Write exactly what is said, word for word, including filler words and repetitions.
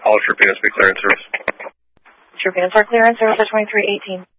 All troop units be clear in service. Troop units are clear in service for twenty-three eighteen.